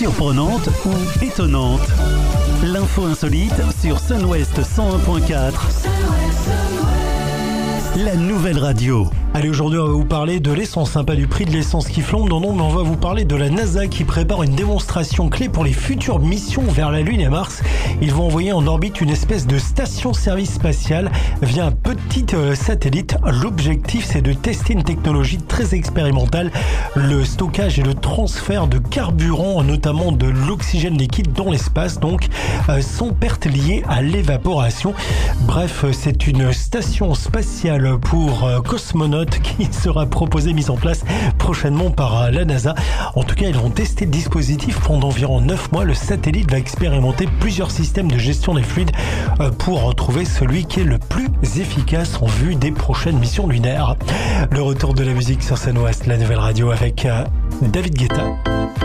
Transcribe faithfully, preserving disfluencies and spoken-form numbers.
surprenante ou étonnante. L'info insolite sur Sun-Ouest cent un point quatre. La nouvelle radio. Allez, aujourd'hui on va vous parler de l'essence, hein, pas du prix de l'essence qui flambe, non non, mais on va vous parler de la NASA qui prépare une démonstration clé pour les futures missions vers la Lune et Mars. Ils vont envoyer en orbite une espèce de station-service spatiale via un petit euh, satellite. L'objectif, c'est de tester une technologie très expérimentale, le stockage et le transfert de carburant, notamment de l'oxygène liquide dans l'espace, donc euh, sans perte liée à l'évaporation. Bref, c'est une station spatiale pour euh, cosmonautes qui sera proposée, mise en place prochainement par euh, la NASA. En tout cas, ils vont tester le dispositif pendant environ neuf mois. Le satellite va expérimenter plusieurs systèmes de gestion des fluides euh, pour trouver celui qui est le plus efficace en vue des prochaines missions lunaires. Le retour de la musique sur Sun-Ouest, la nouvelle radio avec euh, David Guetta.